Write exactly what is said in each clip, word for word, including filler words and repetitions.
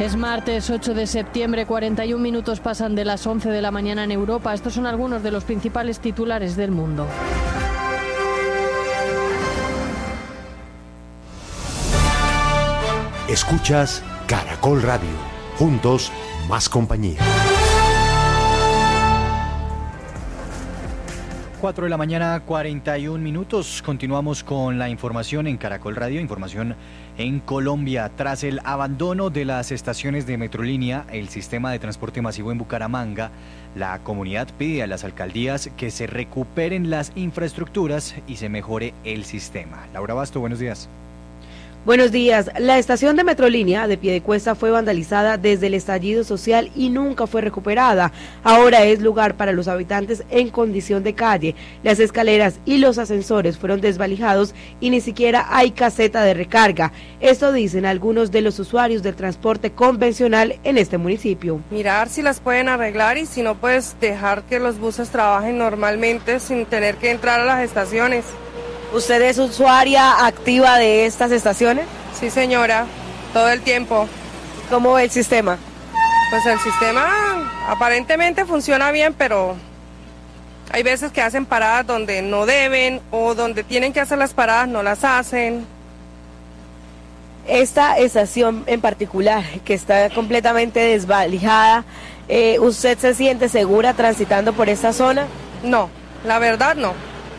Es martes ocho de septiembre, cuarenta y un minutos pasan de las once de la mañana en Europa. Estos son algunos de los principales titulares del mundo. Escuchas Caracol Radio. Juntos, más compañía. cuatro de la mañana, cuarenta y un minutos. Continuamos con la información en Caracol Radio, información en Colombia. Tras el abandono de las estaciones de Metrolínea, el sistema de transporte masivo en Bucaramanga, la comunidad pide a las alcaldías que se recuperen las infraestructuras y se mejore el sistema. Laura Basto, buenos días. Buenos días. La estación de Metrolínea de Piedecuesta fue vandalizada desde el estallido social y nunca fue recuperada. Ahora es lugar para los habitantes en condición de calle. Las escaleras y los ascensores fueron desvalijados y ni siquiera hay caseta de recarga. Esto dicen algunos de los usuarios del transporte convencional en este municipio. Mirar si las pueden arreglar y si no, pues dejar que los buses trabajen normalmente sin tener que entrar a las estaciones. ¿Usted es usuaria activa de estas estaciones? Sí, señora, todo el tiempo. ¿Cómo ve el sistema? Pues el sistema aparentemente funciona bien, pero hay veces que hacen paradas donde no deben o donde tienen que hacer las paradas no las hacen. Esta estación en particular, que está completamente desvalijada, eh, ¿usted se siente segura transitando por esta zona? No, la verdad no.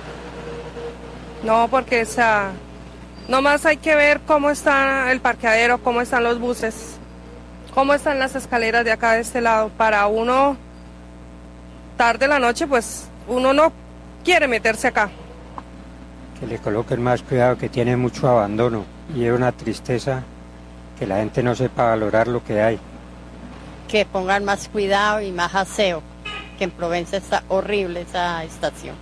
No, porque o sea, nomás hay que ver cómo está el parqueadero, cómo están los buses, cómo están las escaleras de acá de este lado. Para uno, tarde la noche, pues uno no quiere meterse acá. Que le coloquen más cuidado, que tiene mucho abandono y es una tristeza que la gente no sepa valorar lo que hay. Que pongan más cuidado y más aseo, que en Provenza está horrible esa estación.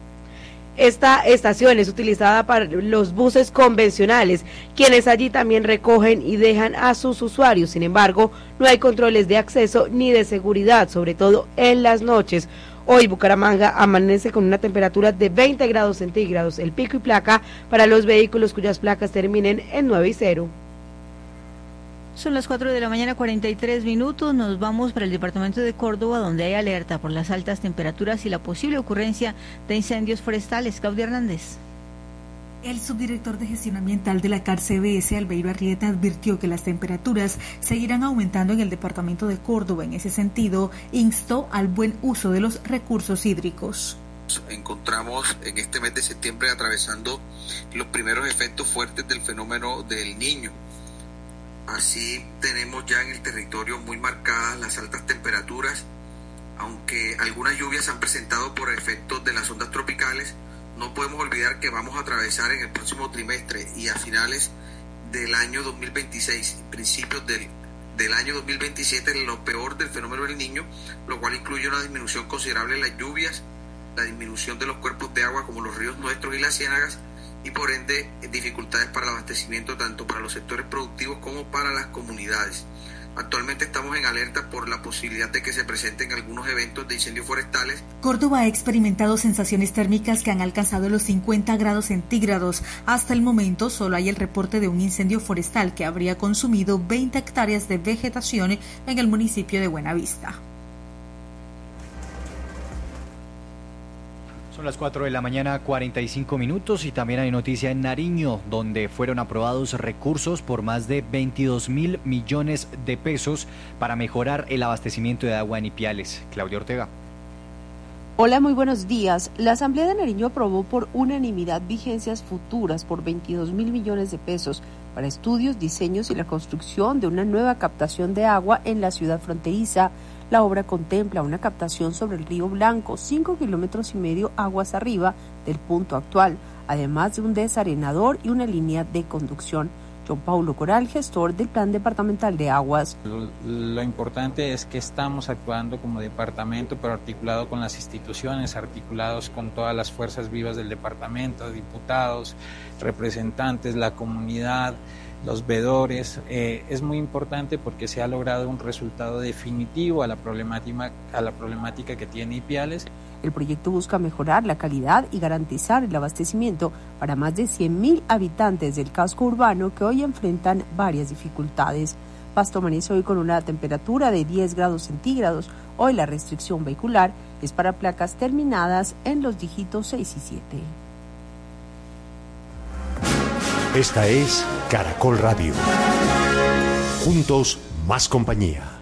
Esta estación es utilizada para los buses convencionales, quienes allí también recogen y dejan a sus usuarios. Sin embargo, no hay controles de acceso ni de seguridad, sobre todo en las noches. Hoy Bucaramanga amanece con una temperatura de veinte grados centígrados, el pico y placa para los vehículos cuyas placas terminen en nueve y cero. Son las cuatro de la mañana, cuarenta y tres minutos. Nos vamos para el departamento de Córdoba, donde hay alerta por las altas temperaturas y la posible ocurrencia de incendios forestales. Claudia Hernández. El subdirector de gestión ambiental de la C A R C B S, Albeiro Arrieta, advirtió que las temperaturas seguirán aumentando en el departamento de Córdoba. En ese sentido, instó al buen uso de los recursos hídricos. Encontramos en este mes de septiembre atravesando los primeros efectos fuertes del fenómeno del Niño. Así tenemos ya en el territorio muy marcadas las altas temperaturas, aunque algunas lluvias se han presentado por efectos de las ondas tropicales. No podemos olvidar que vamos a atravesar en el próximo trimestre y a finales del año dos mil veintiséis, principios del, del año dos mil veintisiete, lo peor del fenómeno del Niño, lo cual incluye una disminución considerable de las lluvias, la disminución de los cuerpos de agua como los ríos nuestros y las ciénagas, y por ende dificultades para el abastecimiento tanto para los sectores productivos como para las comunidades. Actualmente estamos en alerta por la posibilidad de que se presenten algunos eventos de incendios forestales. Córdoba ha experimentado sensaciones térmicas que han alcanzado los cincuenta grados centígrados. Hasta el momento solo hay el reporte de un incendio forestal que habría consumido veinte hectáreas de vegetación en el municipio de Buenavista. Son las cuatro de la mañana, cuarenta y cinco minutos, y también hay noticia en Nariño, donde fueron aprobados recursos por más de veintidós mil millones de pesos para mejorar el abastecimiento de agua en Ipiales. Claudia Ortega. Hola, muy buenos días. La Asamblea de Nariño aprobó por unanimidad vigencias futuras por veintidós mil millones de pesos para estudios, diseños y la construcción de una nueva captación de agua en la ciudad fronteriza. La obra contempla una captación sobre el río Blanco, cinco kilómetros y medio aguas arriba del punto actual, además de un desarenador y una línea de conducción. John Paulo Coral, gestor del Plan Departamental de Aguas. Lo, lo importante es que estamos actuando como departamento, pero articulado con las instituciones, articulados con todas las fuerzas vivas del departamento, diputados, representantes, la comunidad, los veedores. Eh, es muy importante porque se ha logrado un resultado definitivo a la problemática, a la problemática que tiene Ipiales. El proyecto busca mejorar la calidad y garantizar el abastecimiento para más de cien mil habitantes del casco urbano que hoy enfrentan varias dificultades. Pasto amanece hoy con una temperatura de diez grados centígrados. Hoy la restricción vehicular es para placas terminadas en los dígitos seis y siete. Esta es Caracol Radio. Juntos, más compañía.